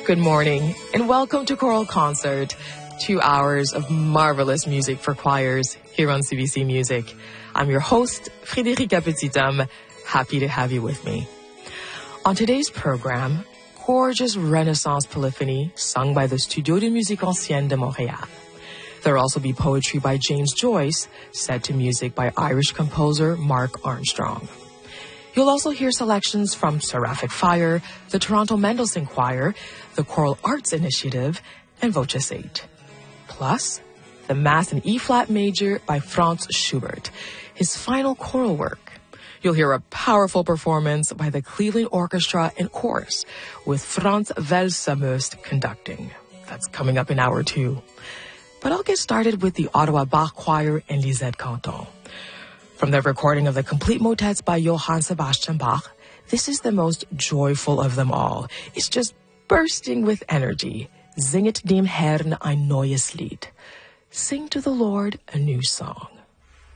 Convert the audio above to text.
Good morning and welcome to Choral Concert, 2 hours of marvelous music for choirs here on CBC Music. I'm your host, Frédérica Petithomme. Happy to have you with me. On today's program, gorgeous Renaissance polyphony sung by the Studio de Musique Ancienne de Montréal. There'll also be poetry by James Joyce, set to music by Irish composer Mark Armstrong. You'll also hear selections from Seraphic Fire, the Toronto Mendelssohn Choir, the Choral Arts Initiative, and Voces 8. Plus, the Mass in E-flat Major by Franz Schubert, his final choral work. You'll hear a powerful performance by the Cleveland Orchestra and Chorus, with Franz Welser-Möst conducting. That's coming up in hour 2. But I'll get started with the Ottawa Bach Choir and Lisette Canton. From the recording of the complete motets by Johann Sebastian Bach, this is the most joyful of them all. It's just bursting with energy. Singet dem Herrn ein neues Lied. Sing to the Lord a new song.